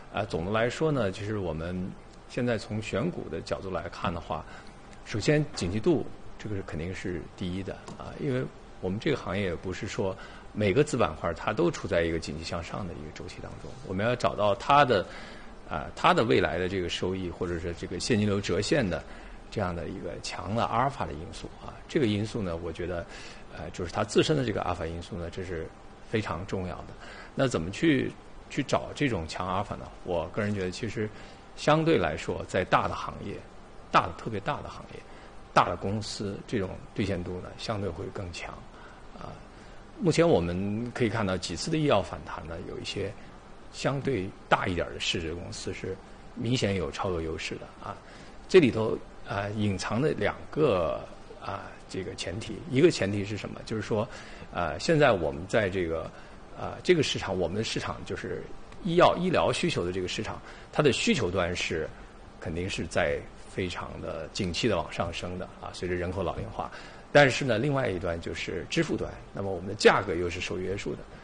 总的来说呢，其实我们现在从选股的角度来看的话，首先景气度这个肯定是第一的因为我们这个行业不是说每个子板块它都处在一个经济向上的一个周期当中，我们要找到它的未来的这个收益或者是这个现金流折现的这样的一个强的阿尔法的因素这个因素呢，我觉得就是它自身的这个阿尔法因素呢，这是非常重要的。那怎么去找这种强阿尔法呢？我个人觉得，其实相对来说，在大的行业、特别大的行业、大的公司，这种兑现度呢，相对会更强目前我们可以看到几次的医药反弹呢，有一些相对大一点的市值公司是明显有超额优势的这里头隐藏的两个这个前提，一个前提是什么？就是说现在我们在这个这个市场，我们的市场就是医疗需求的这个市场，它的需求端是肯定是在非常的景气的往上升的随着人口老龄化。但是呢，另外一端就是支付端，那么我们的价格又是受约束的。